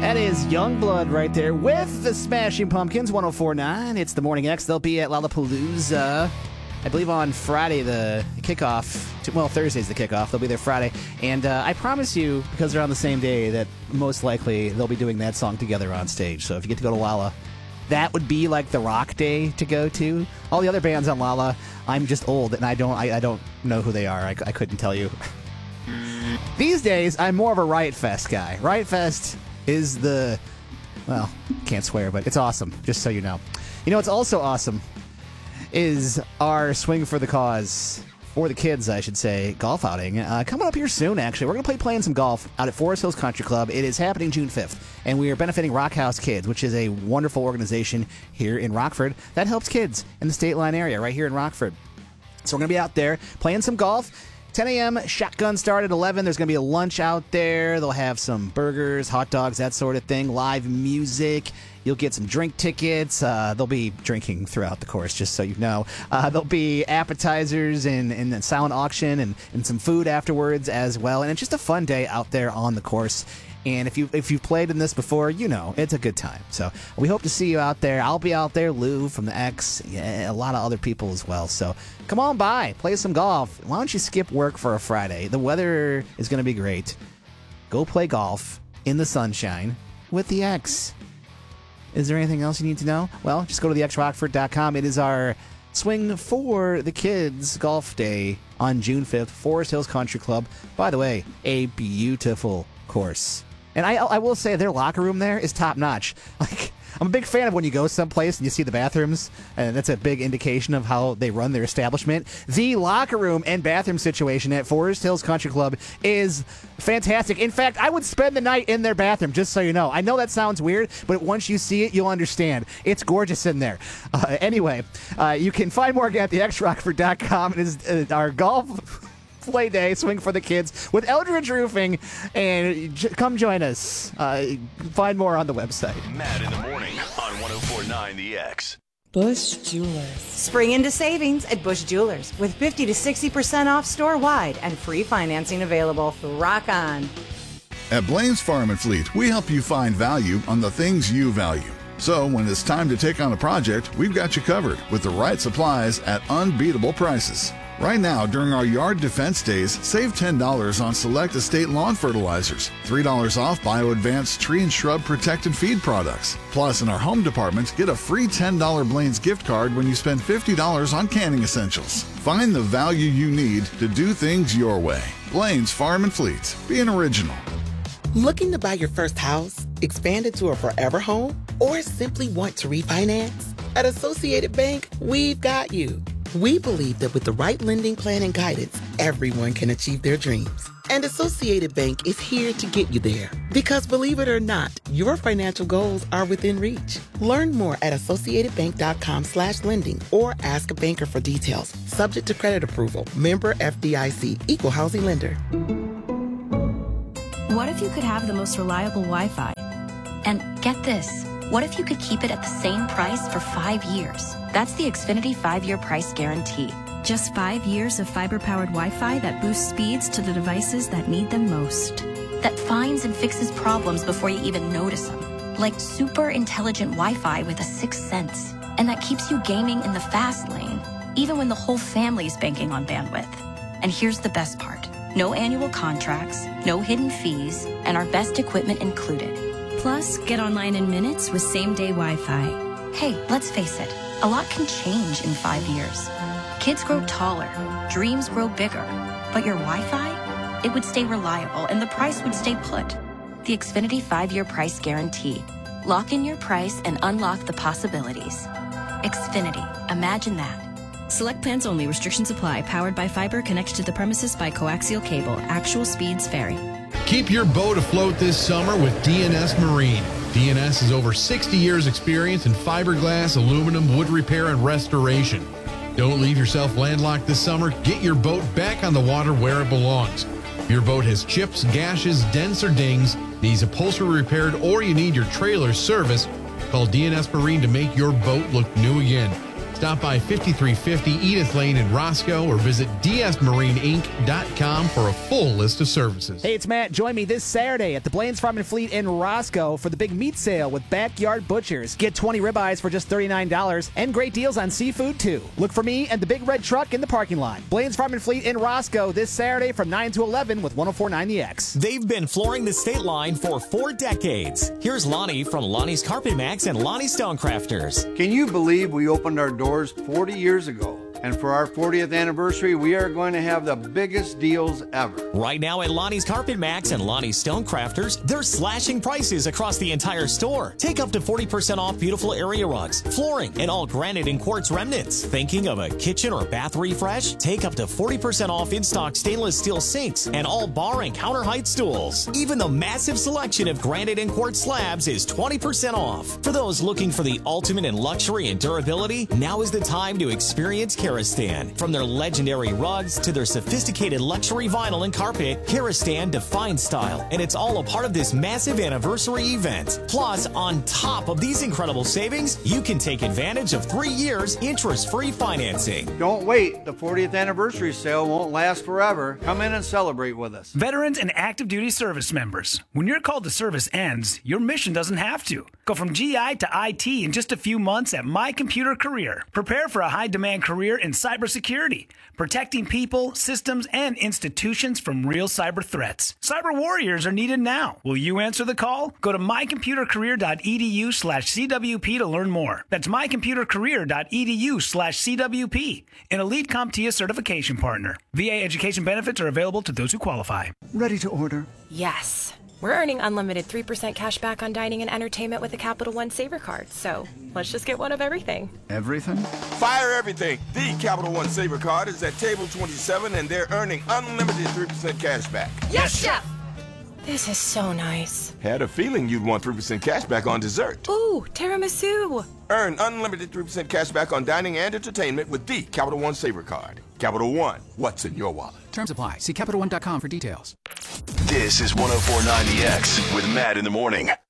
That is Youngblood right there with the Smashing Pumpkins, 104.9. It's the Morning X. They'll be at Lollapalooza, I believe, on Friday, the kickoff. Well, Thursday's the kickoff. They'll be there Friday. And I promise you, because they're on the same day, that most likely they'll be doing that song together on stage. So if you get to go to Lolla, that would be like the rock day to go to. All the other bands on Lolla, I'm just old, and I don't know who they are. I couldn't tell you. These days, I'm more of a Riot Fest guy. Riot Fest is well, can't swear, but it's awesome, just so you know. You know what's also awesome is our Swing for the Cause, for the kids, I should say, golf outing. Coming up here soon, actually. We're going to be playing some golf out at Forest Hills Country Club. It is happening June 5th, and we are benefiting Rock House Kids, which is a wonderful organization here in Rockford that helps kids in the State Line area, right here in Rockford. So we're going to be out there playing some golf. 10 a.m., shotgun start at 11. There's going to be a lunch out there. They'll have some burgers, hot dogs, that sort of thing, live music. You'll get some drink tickets. They'll be drinking throughout the course, just so you know. There'll be appetizers and a silent auction and some food afterwards as well. And it's just a fun day out there on the course. And if you've played in this before, you know it's a good time. So we hope to see you out there. I'll be out there, Lou from the X, a lot of other people as well. So come on by, play some golf. Why don't you skip work for a Friday? The weather is going to be great. Go play golf in the sunshine with the X. Is there anything else you need to know? Well, just go to thexrockford.com. It is our Swing for the Kids golf day on June 5th, Forest Hills Country Club. By the way, a beautiful course. And I will say their locker room there is top notch. Like, I'm a big fan of when you go someplace and you see the bathrooms, and that's a big indication of how they run their establishment. The locker room and bathroom situation at Forest Hills Country Club is fantastic. In fact, I would spend the night in their bathroom, just so you know. I know that sounds weird, but once you see it, you'll understand. It's gorgeous in there. Anyway, you can find more at thexrockford.com. It is our golf play day, Swing for the Kids with Eldridge Roofing, and come join us. Find more on the website. Matt in the morning on 104.9 The X. Bush Jewelers. Spring into savings at Bush Jewelers with 50 to 60% off store-wide and free financing available. Rock on. At Blaine's Farm and Fleet, we help you find value on the things you value. So when it's time to take on a project, we've got you covered with the right supplies at unbeatable prices. Right now, during our Yard Defense Days, save $10 on select estate lawn fertilizers, $3 off Bio Advanced tree and shrub protect and feed products. Plus, in our home department, get a free $10 Blaine's gift card when you spend $50 on canning essentials. Find the value you need to do things your way. Blaine's Farm and Fleet. Be an original. Looking to buy your first house, expand into a forever home, or simply want to refinance? At Associated Bank, we've got you. We believe that with the right lending plan and guidance, everyone can achieve their dreams. And Associated Bank is here to get you there. Because believe it or not, your financial goals are within reach. Learn more at associatedbank.com/lending or ask a banker for details. Subject to credit approval. Member FDIC. Equal housing lender. What if you could have the most reliable Wi-Fi? And get this, what if you could keep it at the same price for 5 years? That's the Xfinity 5-year price guarantee. Just 5 years of fiber-powered Wi-Fi that boosts speeds to the devices that need them most. That finds and fixes problems before you even notice them. Like super intelligent Wi-Fi with a sixth sense. And that keeps you gaming in the fast lane, even when the whole family's banking on bandwidth. And here's the best part. No annual contracts, no hidden fees, and our best equipment included. Plus, get online in minutes with same-day Wi-Fi. Hey, let's face it, a lot can change in 5 years. Kids grow taller, dreams grow bigger, but your Wi-Fi, it would stay reliable and the price would stay put. The Xfinity 5-year price guarantee. Lock in your price and unlock the possibilities. Xfinity, imagine that. Select plans only. Restrictions apply. Powered by fiber. Connected to the premises by coaxial cable. Actual speeds vary. Keep your boat afloat this summer with DNS Marine. DNS has over 60 years experience in fiberglass, aluminum, wood repair, and restoration. Don't leave yourself landlocked this summer. Get your boat back on the water where it belongs. If your boat has chips, gashes, dents, or dings, needs upholstery repaired, or you need your trailer serviced, call DNS Marine to make your boat look new again. Stop by 5350 Edith Lane in Roscoe or visit dsmarineinc.com for a full list of services. Hey, it's Matt. Join me this Saturday at the Blaine's Farm and Fleet in Roscoe for the big meat sale with Backyard Butchers. Get 20 ribeyes for just $39 and great deals on seafood, too. Look for me and the big red truck in the parking lot. Blaine's Farm and Fleet in Roscoe this Saturday from 9 to 11 with 104.9 The X. They've been flooring the state line for 4 decades. Here's Lonnie from Lonnie's Carpet Max and Lonnie Stonecrafters. Can you believe we opened our doors 40 years ago? And for our 40th anniversary, we are going to have the biggest deals ever. Right now at Lonnie's Carpet Max and Lonnie's Stonecrafters, they're slashing prices across the entire store. Take up to 40% off beautiful area rugs, flooring, and all granite and quartz remnants. Thinking of a kitchen or bath refresh? Take up to 40% off in-stock stainless steel sinks and all bar and counter height stools. Even the massive selection of granite and quartz slabs is 20% off. For those looking for the ultimate in luxury and durability, now is the time to experience Karastan. From their legendary rugs to their sophisticated luxury vinyl and carpet, Karastan defines style, and it's all a part of this massive anniversary event. Plus, on top of these incredible savings, you can take advantage of 3 years interest-free financing. Don't wait. The 40th anniversary sale won't last forever. Come in and celebrate with us. Veterans and active duty service members. When your call to service ends, your mission doesn't have to. Go from GI to IT in just a few months at My Computer Career. Prepare for a high-demand career in cybersecurity, protecting people, systems, and institutions from real cyber threats. Cyber warriors are needed now. Will you answer the call? Go to mycomputercareer.edu/CWP to learn more. That's mycomputercareer.edu/CWP, an Elite CompTIA certification partner. VA education benefits are available to those who qualify. Ready to order? Yes. We're earning unlimited 3% cash back on dining and entertainment with the Capital One Saver Card, so let's just get one of everything. Everything? Fire everything! The Capital One Saver Card is at table 27 and they're earning unlimited 3% cash back. Yes, Chef! This is so nice. Had a feeling you'd want 3% cash back on dessert. Ooh, tiramisu! Earn unlimited 3% cash back on dining and entertainment with the Capital One Saver Card. Capital One, what's in your wallet? Terms apply. See CapitalOne.com for details. This is 104.9 The X with Matt in the morning.